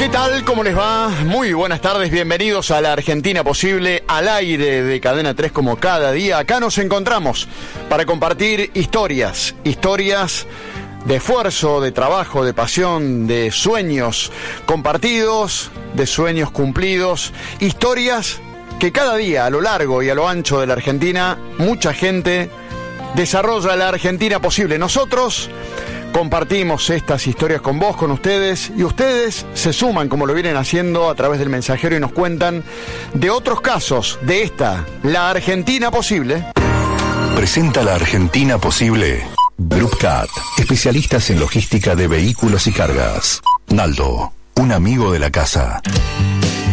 ¿Qué tal? ¿Cómo les va? Muy buenas tardes, bienvenidos a La Argentina Posible, al aire de Cadena 3 como cada día. Acá nos encontramos para compartir historias de esfuerzo, de trabajo, de pasión, de sueños compartidos, de sueños cumplidos, historias que cada día a lo largo y a lo ancho de la Argentina mucha gente desarrolla la Argentina Posible. Nosotros compartimos estas historias con vos, con ustedes, y ustedes se suman, como lo vienen haciendo, a través del mensajero y nos cuentan de otros casos de esta, la Argentina Posible. Presenta La Argentina Posible Group Cat, especialistas en logística de vehículos y cargas. Naldo, un amigo de la casa.